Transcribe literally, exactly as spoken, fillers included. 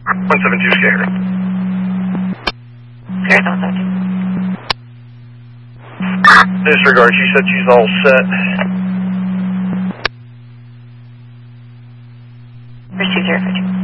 one seven two Sierra. Sierra one seven two. Disregard, she said she's all set. Bridge two zero five two.